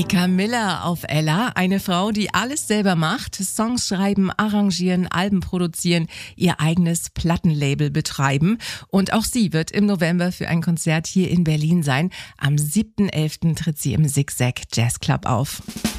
Annika Miller auf Ella, eine Frau, die alles selber macht, Songs schreiben, arrangieren, Alben produzieren, ihr eigenes Plattenlabel betreiben. Und auch sie wird im November für ein Konzert hier in Berlin sein. Am 7.11. tritt sie im Zigzag Jazz Club auf.